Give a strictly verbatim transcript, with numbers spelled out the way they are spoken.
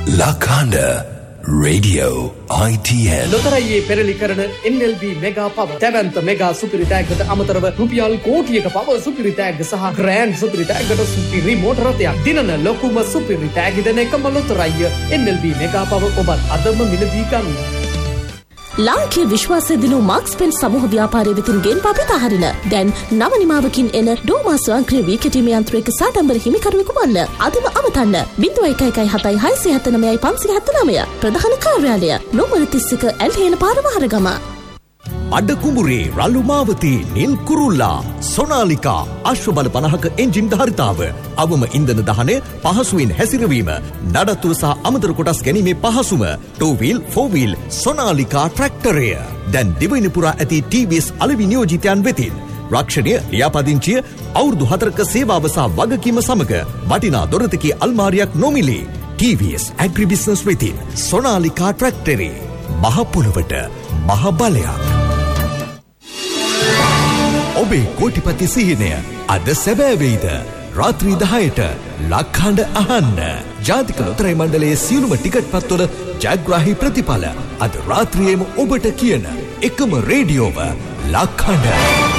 Lakanda Radio I T N ලොතරැයියේ පෙරලි කරන N L B mega පව තැවන්ත mega සුපිරි තෑග්ගට අමතරව රුපියල් කෝටියක පව සුපිරි තෑග්ග සහ ග්‍රෑන්ඩ් සුපිරි තෑග්ගට සුපිරි මෝටර රථයක් දිනන ලොකුම සුපිරි තෑග්ග දෙන එකම ලොතරැයිය N L B මෙගා පව ඔබත් අදම මිලදී ගන්න. ලාංකීය විශ්වාසය දිනු මාක්ස් පෙන් සමූහ ව්‍යාපාරයේ වෙතින් ගෙන්වා පිටහරින දැන් නව නිමාවකින් එන ඩෝමා ස්වයංක්‍රීය වී කැටීමේ යන්ත්‍රයක සාඩම්බර හිමිකරුවෙකු වන්න. අදම අමතන්න ज़ीरो एक एक हताई हाई हत्तर नौ पाँच हत्तर नौ ප්‍රධාන කාර්යාලය නොමර තිස් එක ඇල්හේන පාර වහරගම. අඩ කුඹුරේ රළු මාවතී නිල් කුරුල්ලා සොනාලිකා අශ්වබල පනහක එන්ජින් ධාරිතාව අවම ඉන්ධන දහනය පහසුවෙන් හැසිරවීම නඩත්තුව සහ අමතර කොටස් ගැනීමේ පහසුම ටූ වීල් ෆෝර් වීල් සොනාලිකා ට්‍රැක්ටරය දැන් දිවයින පුරා ඇති T V S අලෙවි නියෝජිතයන් වෙතින් රක්ෂණය ලියාපදිංචිය අවුරුදු හතරක සේවාව සහ වගකීම සමග වටිනා දොරතකී අල්මාරියක් නොමිලේ T V S agri business වෙතින් සොනාලිකා ට්‍රැක්ටරේ මහ පොළොවට මහ බලයක්. ඔබේ කෝටිපති සිහිනය අද සැබෑ වෙයිද? රාත්‍රී දහයට ලක්හඬ අහන්න. ජාතික ලොතරැයි මණ්ඩලයේ සියලුම ටිකට් පත්වල ජයග්‍රාහී ප්‍රතිඵල අද රාත්‍රියේම ඔබට කියන එකම රේඩියෝව ලක්හඬ.